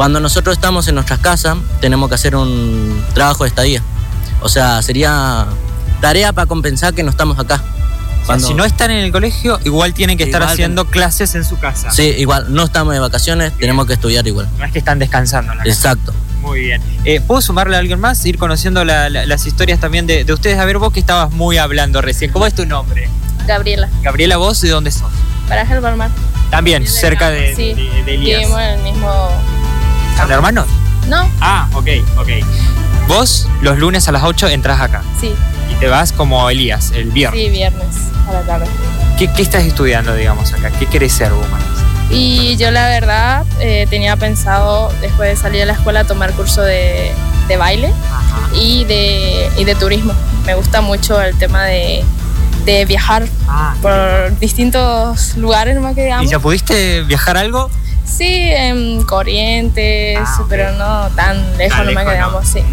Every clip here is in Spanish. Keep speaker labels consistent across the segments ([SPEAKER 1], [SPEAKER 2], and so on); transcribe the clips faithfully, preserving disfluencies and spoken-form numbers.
[SPEAKER 1] Cuando nosotros estamos en nuestras casas, tenemos que hacer un trabajo de estadía. O sea, sería tarea para compensar que no estamos acá.
[SPEAKER 2] Cuando... O sea, si no están en el colegio, igual tienen que estar haciendo ten... clases en su casa.
[SPEAKER 1] Sí, igual, no estamos de vacaciones, bien. Tenemos que estudiar igual.
[SPEAKER 2] No es que están descansando en la casa.
[SPEAKER 1] Exacto.
[SPEAKER 2] Muy bien. Eh, ¿Puedo sumarle a alguien más? Ir conociendo la, la, las historias también de, de ustedes. A ver, vos que estabas muy hablando recién. ¿Cómo es tu nombre?
[SPEAKER 3] Gabriela.
[SPEAKER 2] Gabriela, ¿vos de dónde sos?
[SPEAKER 3] Paraje del Palmar.
[SPEAKER 2] También,
[SPEAKER 3] de
[SPEAKER 2] cerca de,
[SPEAKER 3] sí.
[SPEAKER 2] de, de Elías.
[SPEAKER 3] Vivimos en el mismo...
[SPEAKER 2] ¿Son hermanos?
[SPEAKER 3] No.
[SPEAKER 2] Ah, ok, ok. Vos los lunes a las ocho entras acá.
[SPEAKER 3] Sí.
[SPEAKER 2] Y te vas como Elías, el viernes.
[SPEAKER 3] Sí, viernes a la tarde.
[SPEAKER 2] ¿Qué, qué estás estudiando, digamos, acá? ¿Qué querés ser vos, Maris?
[SPEAKER 3] Y yo la verdad eh, tenía pensado, después de salir de la escuela, tomar curso de, de baile. Ajá. y de, y de turismo. Me gusta mucho el tema de, de viajar ah, por distintos lugares, más que digamos.
[SPEAKER 2] ¿Y ya pudiste viajar algo?
[SPEAKER 3] Sí, en Corrientes, ah, okay. pero no tan lejos, tan nomás lejos, que digamos, no. sí.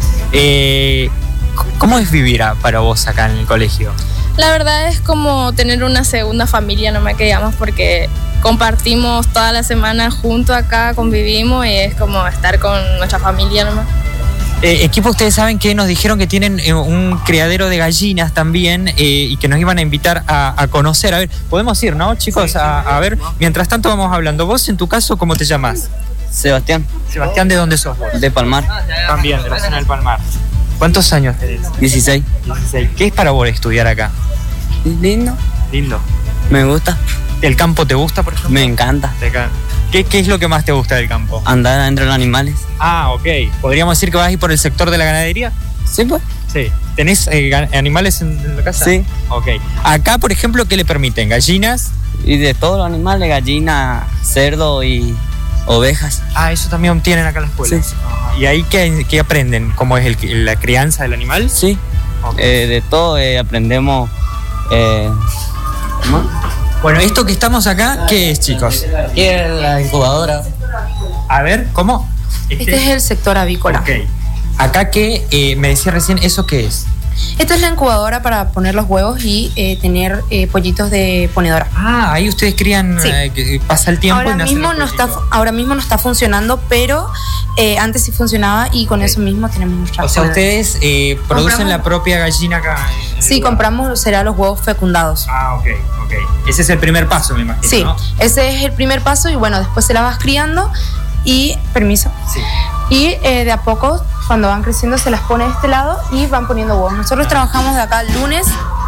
[SPEAKER 2] Eh, ¿Cómo es vivir a, para vos acá en el colegio?
[SPEAKER 3] La verdad es como tener una segunda familia, nomás que digamos, porque compartimos toda la semana juntos acá, convivimos y es como estar con nuestra familia nomás.
[SPEAKER 2] Eh, equipo, ustedes saben que nos dijeron que tienen eh, un criadero de gallinas también eh, y que nos iban a invitar a, a conocer. A ver, podemos ir, ¿no, chicos? A, a ver, mientras tanto vamos hablando. Vos, en tu caso, ¿cómo te llamas?
[SPEAKER 4] Sebastián.
[SPEAKER 2] Sebastián, ¿de dónde sos vos?
[SPEAKER 4] De Palmar.
[SPEAKER 2] También, de la zona del Palmar. ¿Cuántos años tenés?
[SPEAKER 4] dieciséis.
[SPEAKER 2] dieciséis. ¿Qué es para vos estudiar acá?
[SPEAKER 4] Lindo.
[SPEAKER 2] Lindo.
[SPEAKER 4] Me gusta.
[SPEAKER 2] ¿El campo te gusta, por ejemplo?
[SPEAKER 4] Me encanta.
[SPEAKER 2] Te encanta. ¿Qué, ¿Qué es lo que más te gusta del campo?
[SPEAKER 4] Andar entre los animales.
[SPEAKER 2] Ah, ok. ¿Podríamos decir que vas a ir por el sector de la ganadería?
[SPEAKER 4] Sí, pues.
[SPEAKER 2] Sí. ¿Tenés eh, animales en, en la casa?
[SPEAKER 4] Sí.
[SPEAKER 2] Ok. Acá, por ejemplo, ¿qué le permiten? ¿Gallinas?
[SPEAKER 4] Y de todos los animales, gallina, cerdo y ovejas.
[SPEAKER 2] Ah, eso también tienen acá en la escuela.
[SPEAKER 4] Sí.
[SPEAKER 2] ¿Y ahí qué, qué aprenden? ¿Cómo es el, la crianza del animal?
[SPEAKER 4] Sí. Okay. Eh, de todo eh, aprendemos... Eh, ¿cómo?
[SPEAKER 2] Bueno, esto que estamos acá, ¿qué es, chicos?
[SPEAKER 1] Aquí es la incubadora.
[SPEAKER 2] A ver, ¿cómo?
[SPEAKER 5] Este, este es el sector avícola.
[SPEAKER 2] Ok. Acá que eh, me decía recién, ¿eso qué es?
[SPEAKER 5] Esta es la incubadora para poner los huevos y eh, tener eh, pollitos de ponedora.
[SPEAKER 2] Ah, ahí ustedes crían, sí. eh, que pasa el tiempo
[SPEAKER 5] ahora
[SPEAKER 2] y nacen
[SPEAKER 5] mismo no está, Ahora mismo no está funcionando, pero eh, antes sí funcionaba y con okay. eso mismo tenemos nuestra.
[SPEAKER 2] O sea, ustedes eh, producen la propia gallina acá.
[SPEAKER 5] Sí, lugar. compramos, será los huevos fecundados.
[SPEAKER 2] Ah, ok, ok. Ese es el primer paso, me imagino,
[SPEAKER 5] sí,
[SPEAKER 2] ¿no?
[SPEAKER 5] Ese es el primer paso y bueno, después se la vas criando y, permiso,
[SPEAKER 2] sí.
[SPEAKER 5] y eh, de a poco, cuando van creciendo, se las pone de este lado y van poniendo huevos. Nosotros trabajamos de acá lunes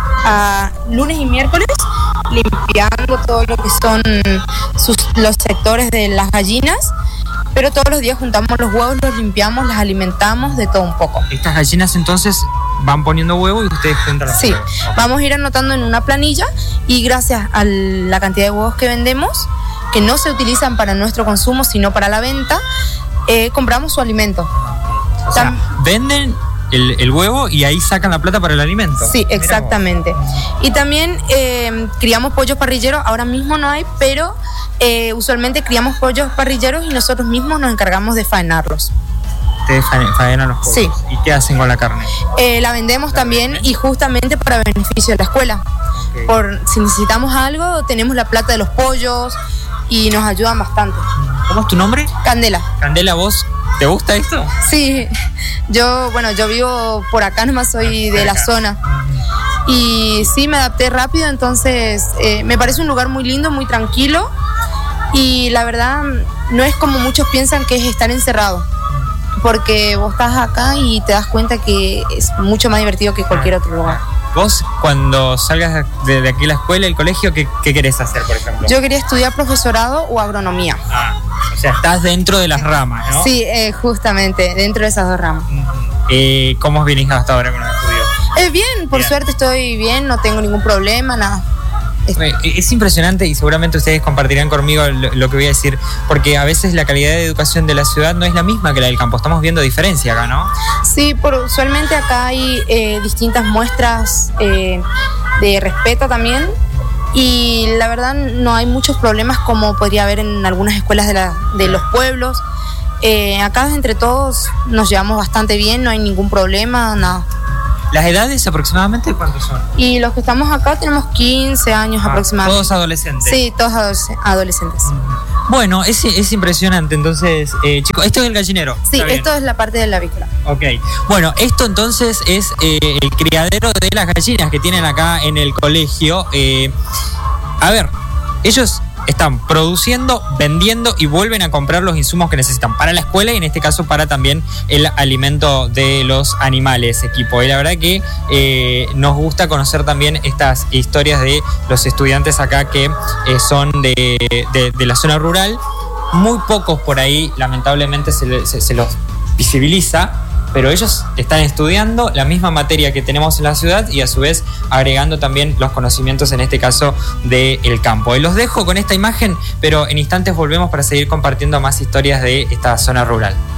[SPEAKER 5] a lunes y miércoles, limpiando todo lo que son sus, los sectores de las gallinas, pero todos los días juntamos los huevos, los limpiamos, las alimentamos, de todo un poco.
[SPEAKER 2] Estas gallinas entonces van poniendo huevos y ustedes juntan los
[SPEAKER 5] sí,
[SPEAKER 2] huevos. Sí, okay.
[SPEAKER 5] Vamos a ir anotando en una planilla y gracias a la cantidad de huevos que vendemos, que no se utilizan para nuestro consumo, sino para la venta, eh, compramos su alimento.
[SPEAKER 2] O sea, Tam- venden el, el huevo y ahí sacan la plata para el alimento.
[SPEAKER 5] Sí, exactamente. Y también eh, criamos pollos parrilleros, ahora mismo no hay, pero eh, usualmente criamos pollos parrilleros y nosotros mismos nos encargamos de faenarlos.
[SPEAKER 2] Ustedes faenan los pollos.
[SPEAKER 5] Sí.
[SPEAKER 2] ¿Y qué hacen con la carne?
[SPEAKER 5] Eh, la vendemos ¿La también venden? Y justamente para beneficio de la escuela. Okay. Por si necesitamos algo, tenemos la plata de los pollos y nos ayudan bastante.
[SPEAKER 2] ¿Cómo es tu nombre?
[SPEAKER 5] Candela.
[SPEAKER 2] Candela, ¿vos te gusta esto?
[SPEAKER 5] Sí, yo, bueno, yo vivo por acá, nomás soy de la zona. Y sí, me adapté rápido, entonces eh, me parece un lugar muy lindo, muy tranquilo. Y la verdad, no es como muchos piensan que es estar encerrado. Porque vos estás acá y te das cuenta que es mucho más divertido que cualquier otro lugar.
[SPEAKER 2] Vos, cuando salgas de, de aquí a la escuela, el colegio, ¿qué, qué querés hacer, por ejemplo?
[SPEAKER 5] Yo quería estudiar profesorado o agronomía.
[SPEAKER 2] Ah, o sea, estás dentro de las ramas, ¿no?
[SPEAKER 5] Sí, eh, justamente, dentro de esas dos ramas.
[SPEAKER 2] Eh, ¿Cómo viniste hasta ahora con los estudios?
[SPEAKER 5] Eh, bien, por bien. Suerte estoy bien, no tengo ningún problema, nada.
[SPEAKER 2] Es impresionante y seguramente ustedes compartirán conmigo lo, lo que voy a decir, porque a veces la calidad de educación de la ciudad no es la misma que la del campo. Estamos viendo diferencia acá, ¿no?
[SPEAKER 5] Sí, por, usualmente acá hay eh, distintas muestras eh, de respeto también y la verdad no hay muchos problemas como podría haber en algunas escuelas de, la, de los pueblos. Eh, acá entre todos nos llevamos bastante bien, no hay ningún problema, nada.
[SPEAKER 2] ¿Las edades aproximadamente cuántos son?
[SPEAKER 5] Y los que estamos acá tenemos quince años ah, aproximadamente.
[SPEAKER 2] ¿Todos adolescentes?
[SPEAKER 5] Sí, todos adolesc- adolescentes.
[SPEAKER 2] Uh-huh. Bueno, es, es impresionante. Entonces, eh, chicos, esto es el gallinero.
[SPEAKER 5] Sí, esto es la parte de la avícola.
[SPEAKER 2] Ok. Bueno, esto entonces es eh, el criadero de las gallinas que tienen acá en el colegio. Eh, a ver, ellos están produciendo, vendiendo y vuelven a comprar los insumos que necesitan para la escuela y en este caso para también el alimento de los animales, equipo. Y la verdad que eh, nos gusta conocer también estas historias de los estudiantes acá que eh, son de, de, de la zona rural. Muy pocos por ahí, lamentablemente, se, se, se los visibiliza, pero ellos están estudiando la misma materia que tenemos en la ciudad y a su vez agregando también los conocimientos, en este caso, del campo. Y los dejo con esta imagen, pero en instantes volvemos para seguir compartiendo más historias de esta zona rural.